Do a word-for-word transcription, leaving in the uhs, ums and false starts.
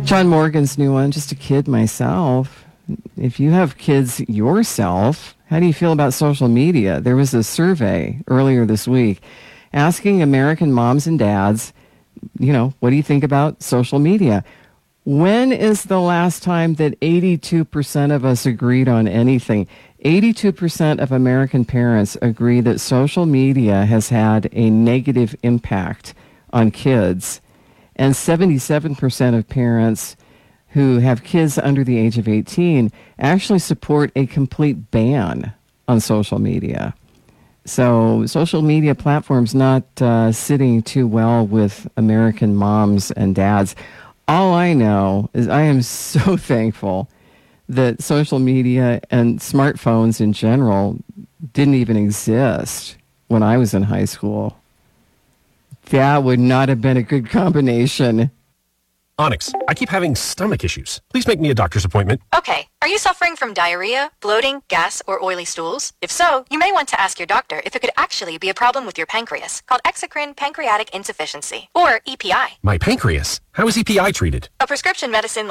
John Morgan's new one, Just a Kid Myself. If you have kids yourself, how do you feel about social media? There was a survey earlier this week asking American moms and dads, you know, what do you think about social media? When is the last time that eighty-two percent of us agreed on anything? eighty-two percent of American parents agree that social media has had a negative impact on kids. And seventy-seven percent of parents who have kids under the age of eighteen actually support a complete ban on social media. So social media platforms not uh, sitting too well with American moms and dads. All I know is I am so thankful that social media and smartphones in general didn't even exist when I was in high school. That would not have been a good combination. Onyx, I keep having stomach issues. Please make me a doctor's appointment. Okay. Are you suffering from diarrhea, bloating, gas, or oily stools? If so, you may want to ask your doctor if it could actually be a problem with your pancreas, called exocrine pancreatic insufficiency, or E P I. My pancreas? How is E P I treated? A prescription medicine